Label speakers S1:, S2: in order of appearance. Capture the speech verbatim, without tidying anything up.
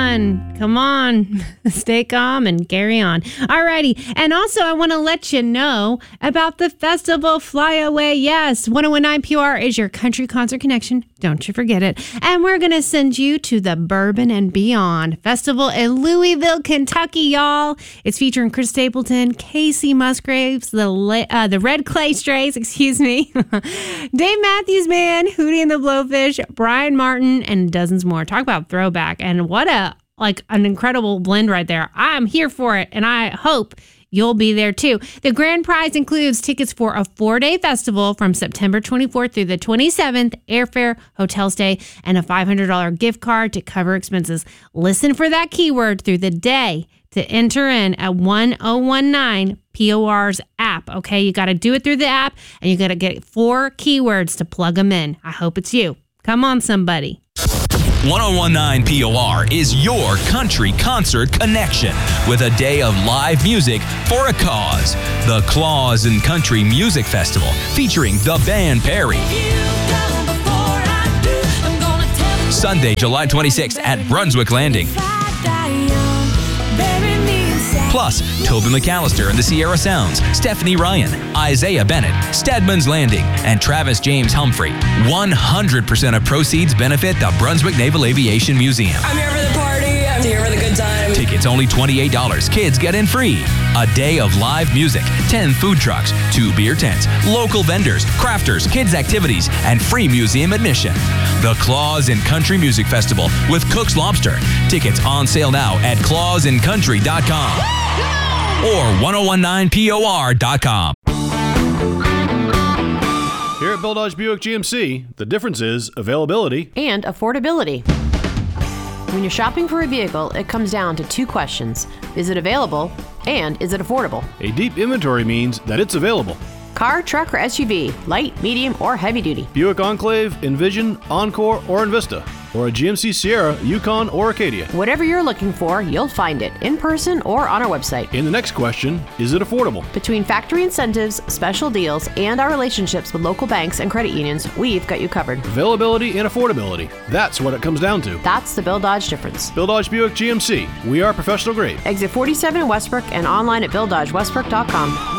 S1: on. Come on. Stay calm and carry on. Alrighty. And also, I want to let you know about the festival Flyaway. Yes, one oh one nine P O R is your country concert connection. Don't you forget it. And we're going to send you to the Bourbon and Beyond Festival in Louisville, Kentucky, y'all. It's featuring Chris Stapleton, Casey Musgraves, the uh, the Red Clay Strays, excuse me, Dave Matthews Band, Hootie and the Blowfish, Brian Martin, and dozens more. Talk about throwback. And what a, like, an incredible blend right there. I'm here for it, and I hope you'll be there too. The grand prize includes tickets for a four-day festival from September twenty-fourth through the twenty-seventh, airfare, hotel stay, and a five hundred dollars gift card to cover expenses. Listen for that keyword through the day to enter in at one oh one nine P O R's app. Okay, you got to do it through the app, and you got to get four keywords to plug them in. I hope it's you. Come on, somebody.
S2: one oh one nine P O R is your country concert connection with a day of live music for a cause. The Claus and Country Music Festival featuring the band Perry. Sunday, July twenty-sixth at Brunswick Landing. Plus, Toby McAllister and the Sierra Sounds, Stephanie Ryan, Isaiah Bennett, Stedman's Landing, and Travis James Humphrey. one hundred percent of proceeds benefit the Brunswick Naval Aviation Museum.
S3: I'm here for the party. I'm here for the good time.
S2: Tickets only twenty-eight dollars. Kids get in free. A day of live music, ten food trucks, two beer tents, local vendors, crafters, kids activities, and free museum admission. The Claus and Country Music Festival with Cook's Lobster. Tickets on sale now at claus and country dot com or ten nineteen P O R dot com.
S4: Here at Bill Dodge Buick G M C, the difference is availability
S5: and affordability. When you're shopping for a vehicle, it comes down to two questions. Is it available? And is it affordable?
S4: A deep inventory means that it's available.
S5: Car, truck, or S U V, light, medium, or heavy duty.
S4: Buick Enclave, Envision, Encore, or Envista. Or a G M C Sierra, Yukon, or Acadia.
S5: Whatever you're looking for, you'll find it in person or on our website.
S4: And the next question, is it affordable?
S5: Between factory incentives, special deals, and our relationships with local banks and credit unions, we've got you covered.
S4: Availability and affordability. That's what it comes down to.
S5: That's the Bill Dodge difference.
S4: Bill Dodge Buick G M C. We are professional grade.
S5: Exit forty-seven in Westbrook and online at bill dodge westbrook dot com.